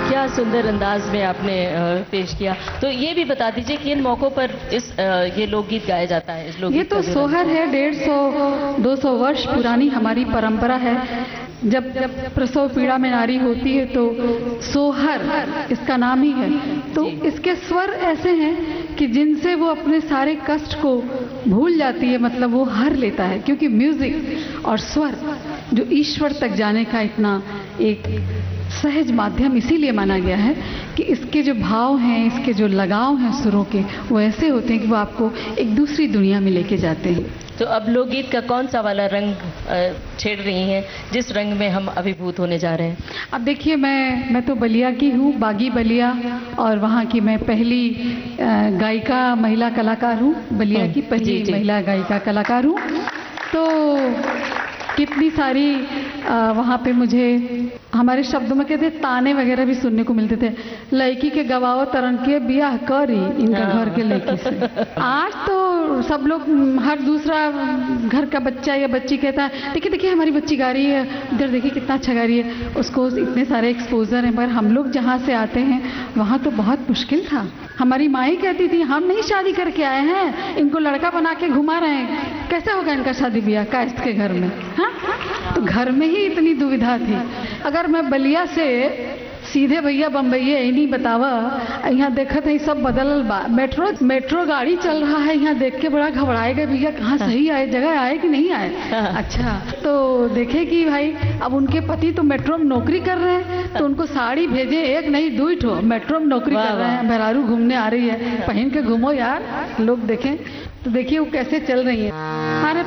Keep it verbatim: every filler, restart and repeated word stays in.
क्या सुंदर अंदाज में आपने पेश किया। तो ये भी बता दीजिए कि इन मौक़ों पर इस ये लोकगीत गाया जाता है। इस लोकगीत ये तो सोहर है, डेढ़ सौ दो सौ वर्ष पुरानी हमारी परंपरा है। जब जब प्रसव पीड़ा में नारी होती है तो सोहर इसका नाम ही है। तो इसके स्वर ऐसे हैं कि जिनसे वो अपने सारे कष्ट को भूल जाती है, मतलब वो हर लेता है। क्योंकि म्यूजिक और स्वर जो ईश्वर तक जाने का इतना एक सहज माध्यम इसीलिए माना गया है कि इसके जो भाव हैं, इसके जो लगाव हैं सुरों के, वो ऐसे होते हैं कि वो आपको एक दूसरी दुनिया में लेके जाते हैं। तो अब लोकगीत का कौन सा वाला रंग छेड़ रही हैं, जिस रंग में हम अभिभूत होने जा रहे हैं? अब देखिए, मैं मैं तो बलिया की हूँ, बागी बलिया, और वहाँ की मैं पहली गायिका महिला कलाकार हूँ। बलिया की पहली जी, जी। महिला गायिका कलाकार हूँ। तो कितनी सारी आ, वहाँ पे मुझे हमारे शब्दों में कहते ताने वगैरह भी सुनने को मिलते थे। लड़की के गवाओ तरन के बियाह करी इनका घर के लड़की से। आज तो सब लोग, हर दूसरा घर का बच्चा या बच्ची कहता है देखिए देखिए हमारी बच्ची गा रही है, इधर देखिए कितना अच्छा गा रही है। उसको इतने सारे एक्सपोजर हैं। पर हम लोग जहाँ से आते हैं वहाँ तो बहुत मुश्किल था। हमारी माँ कहती थी हम नहीं शादी करके आए हैं, इनको लड़का बना के घुमा रहे हैं, कैसे होगा इनका शादी ब्याह कायस्थ के घर में। हाँ, तो घर में ही इतनी दुविधा थी। अगर मैं बलिया से सीधे भैया बम्बई नहीं बतावा, यहाँ देखत है सब बदल बा। मेट्रो मेट्रो गाड़ी चल रहा है, यहाँ देख के बड़ा घबराएगा भैया कहाँ सही आए, जगह आए कि नहीं आए। अच्छा, तो देखे कि भाई अब उनके पति तो मेट्रो में नौकरी कर रहे हैं, तो उनको साड़ी भेजे, एक नहीं दो ठो मेट्रो में नौकरी कर रहे हैं। बहरारू घूमने आ रही है, पहन के घूमो यार, लोग देखें। तो देखिए वो कैसे चल रही है। अरे